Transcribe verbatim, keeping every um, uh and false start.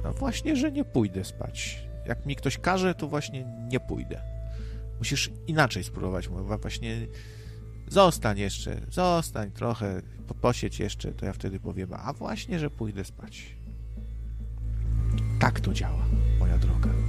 No właśnie, że nie pójdę spać. Jak mi ktoś każe, to właśnie nie pójdę. Musisz inaczej spróbować. Mówię, właśnie zostań jeszcze, zostań trochę, posiedź jeszcze, to ja wtedy powiem, a właśnie, że pójdę spać. Tak to działa, moja droga.